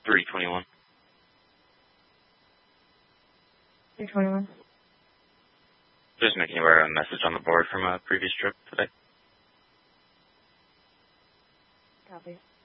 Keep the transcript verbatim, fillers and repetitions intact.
three twenty-one. three twenty-one. Just making aware of a message on the board from a previous trip today. Copy.